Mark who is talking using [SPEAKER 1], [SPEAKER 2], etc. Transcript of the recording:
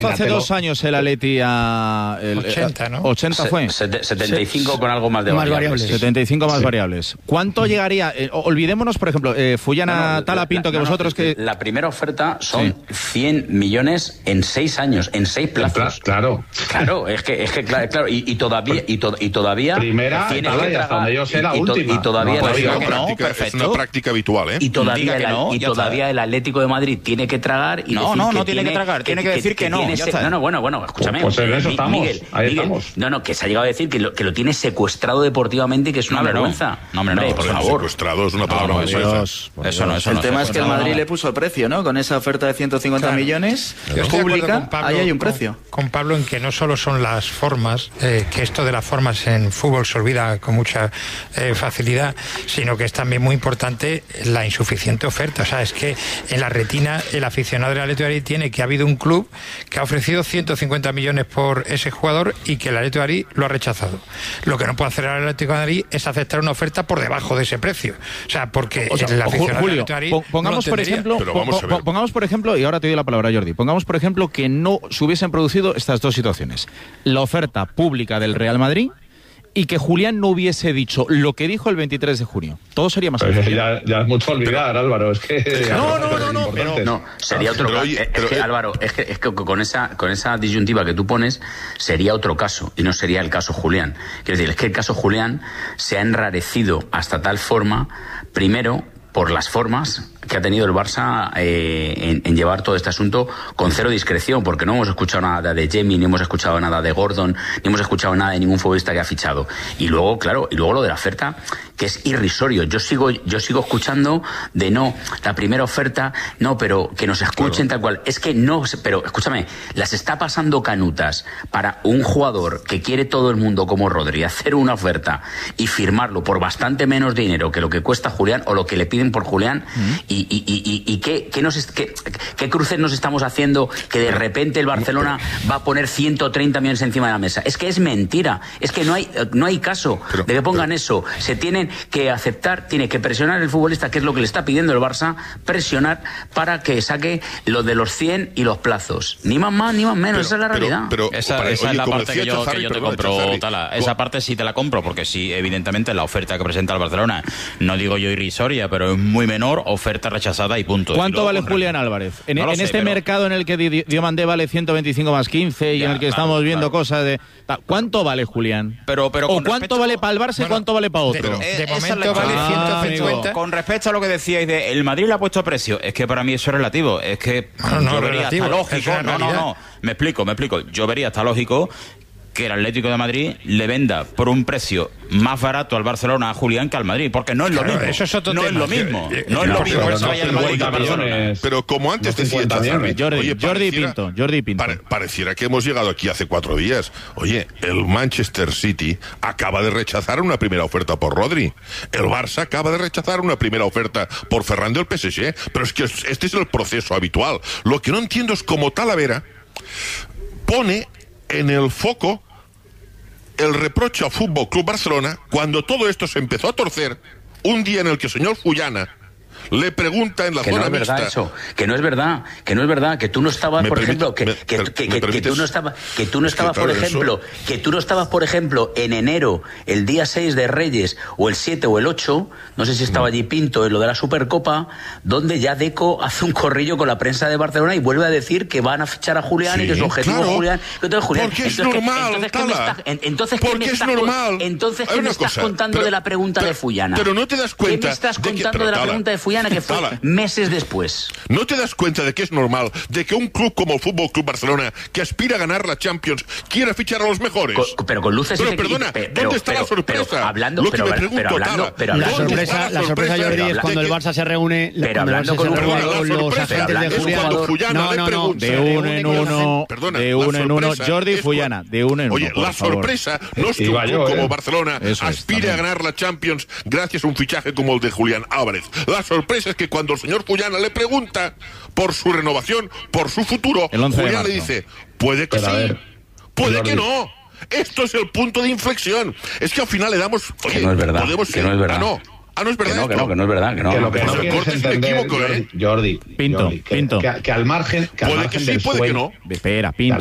[SPEAKER 1] Hace 2 años el Atleti a...
[SPEAKER 2] 80, ¿no?
[SPEAKER 1] 80 fue.
[SPEAKER 3] 75 con algo más de variables.
[SPEAKER 1] 75 más variables. ¿Cuánto llegaría? Olvidémonos, por ejemplo, Fullana Pinto, que vosotros... que
[SPEAKER 3] La primera oferta son 100 millones en 6 años, en 6 plazos.
[SPEAKER 4] Claro,
[SPEAKER 3] es que claro, y todavía
[SPEAKER 4] primera
[SPEAKER 3] tiene
[SPEAKER 4] Tala,
[SPEAKER 3] que
[SPEAKER 4] y hasta donde yo sé la última.
[SPEAKER 3] Y todavía
[SPEAKER 5] es una práctica habitual, ¿eh?
[SPEAKER 3] Y todavía el Atlético de Madrid tiene que tragar y
[SPEAKER 2] no tiene que tragar, tiene que decir que no.
[SPEAKER 3] Bueno, escúchame.
[SPEAKER 4] Pues en eso estamos,
[SPEAKER 3] Miguel,
[SPEAKER 4] estamos.
[SPEAKER 3] No, que se ha llegado a decir que lo tiene secuestrado deportivamente y que es una vergüenza.
[SPEAKER 5] No, por favor. Secuestrado es una palabra muy
[SPEAKER 6] El tema es que el Madrid le puso el precio, ¿no? Con esa oferta de 150 millones pública, ahí hay un precio.
[SPEAKER 2] Con Pablo en que no solo son las formas, que esto de las formas en fútbol se olvida con mucha facilidad, sino que es también muy importante la insuficiente oferta. O sea, es que en la retina el aficionado del Atlético de Madrid tiene que ha habido un club que ha ofrecido 150 millones por ese jugador y que el Atlético de Madrid lo ha rechazado. Lo que no puede hacer el Atlético de Madrid es aceptar una oferta por debajo de ese precio. O sea, porque el aficionado
[SPEAKER 1] Julio,
[SPEAKER 2] del Atlético de Madrid
[SPEAKER 1] pongamos por ejemplo, y ahora te doy la palabra, Jordi, pongamos por ejemplo que no se hubiesen producido estas dos situaciones. La oferta pública del Real Madrid y que Julián no hubiese dicho lo que dijo el 23 de junio. Todo sería más
[SPEAKER 4] sencillo. Ya es mucho olvidar, Álvaro. Es que...
[SPEAKER 3] No, sería otro caso. Álvaro, es que con esa disyuntiva que tú pones, sería otro caso, y no sería el caso Julián. Quiero decir, es que el caso Julián se ha enrarecido hasta tal forma, primero, por las formas que ha tenido el Barça en llevar todo este asunto con cero discreción, porque no hemos escuchado nada de Jemi, ni hemos escuchado nada de Gordon, ni hemos escuchado nada de ningún futbolista que ha fichado. Y luego, claro, lo de la oferta, que es irrisorio. Yo sigo escuchando de la primera oferta, pero que nos escuchen tal cual. Es que no, pero escúchame, las está pasando canutas para un jugador que quiere todo el mundo como Rodri hacer una oferta y firmarlo por bastante menos dinero que lo que cuesta Julián o lo que le piden por Julián. ¿Y qué cruces nos estamos haciendo que de repente el Barcelona va a poner 130 millones encima de la mesa? Es que es mentira, es que no hay caso de que pongan eso. Se tienen que aceptar, tiene que presionar el futbolista, que es lo que le está pidiendo el Barça, presionar para que saque lo de los 100 y los plazos. Ni más ni más menos, esa es la realidad.
[SPEAKER 7] Esa es la parte que yo te compro, Tala. Esa parte sí te la compro, porque sí, evidentemente la oferta que presenta el Barcelona, no digo yo irrisoria, pero es muy menor, oferta rechazada y punto.
[SPEAKER 1] ¿Cuánto vale Julián Álvarez? En este mercado en el que Diomandé vale 125 más 15 y en el que estamos viendo cosas de... ¿Cuánto vale Julián?
[SPEAKER 7] Pero
[SPEAKER 1] ¿O cuánto vale para el Barça y cuánto vale para otro?
[SPEAKER 2] De momento vale 150.
[SPEAKER 7] Con respecto a lo que decíais de el Madrid le ha puesto precio, es que para mí eso es relativo. Es que yo vería hasta lógico. No. Me explico. Yo vería hasta lógico que el Atlético de Madrid le venda por un precio más barato al Barcelona a Julián que al Madrid, porque no es lo mismo.
[SPEAKER 2] Eso es otro
[SPEAKER 7] tema.
[SPEAKER 2] Es
[SPEAKER 7] lo mismo. No es lo mismo que se vaya el Madrid que al Barcelona.
[SPEAKER 5] Pero como antes decía
[SPEAKER 1] Jordi Pinto.
[SPEAKER 5] Pareciera que hemos llegado aquí hace 4 días. Oye, el Manchester City acaba de rechazar una primera oferta por Rodri. El Barça acaba de rechazar una primera oferta por Ferran del PSG. Pero es que este es el proceso habitual. Lo que no entiendo es cómo Talavera pone en el foco el reproche al Fútbol Club Barcelona cuando todo esto se empezó a torcer un día en el que el señor Fullana le pregunta en la zona mixta.
[SPEAKER 3] Que no es verdad, que tú no estabas, por ejemplo, que tú no estabas, por ejemplo, en enero, el día 6 de Reyes, o el 7 o el 8, no sé si estaba allí Pinto en lo de la Supercopa, donde ya Deco hace un corrillo con la prensa de Barcelona y vuelve a decir que van a fichar a Julián y que su objetivo es Julián.
[SPEAKER 5] Porque es normal,
[SPEAKER 3] entonces, ¿qué me estás contando de la pregunta de Fullana?
[SPEAKER 5] Pero no te das cuenta.
[SPEAKER 3] ¿Qué me estás contando de la pregunta de Fullana, que fue meses después?
[SPEAKER 5] ¿No te das cuenta de que es normal de que un club como el Fútbol Club Barcelona, que aspira a ganar la Champions, quiera fichar a los mejores?
[SPEAKER 3] Pero con luces.
[SPEAKER 5] Pero perdona, ¿dónde está la sorpresa?
[SPEAKER 6] La sorpresa, Jordi, es cuando el Barça se reúne con los agentes de Julián.
[SPEAKER 5] No,
[SPEAKER 1] de uno en uno. Jordi Fullana, de uno en uno.
[SPEAKER 5] Oye, la sorpresa no es que un club como Barcelona aspire a ganar la Champions gracias a un fichaje como el de Julián Álvarez. La sorpresa es que cuando el señor Fullana le pregunta por su renovación, por su futuro, Julián le dice, puede que sí, puede que no. Esto es el punto de inflexión. Es que al final le damos...
[SPEAKER 3] Oye, que no es verdad.
[SPEAKER 5] Ah, no es verdad.
[SPEAKER 3] Que no es verdad. Que
[SPEAKER 4] lo que no quieres entender, Jordi,
[SPEAKER 1] Pinto.
[SPEAKER 4] que al margen
[SPEAKER 5] puede que sí,
[SPEAKER 4] del
[SPEAKER 5] puede
[SPEAKER 4] sueldo,
[SPEAKER 5] que no.
[SPEAKER 1] Espera, Pinto.